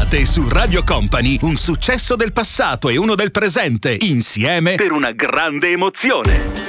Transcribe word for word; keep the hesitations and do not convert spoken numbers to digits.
Ascoltate su Radio Company un successo del passato e uno del presente, insieme per una grande emozione.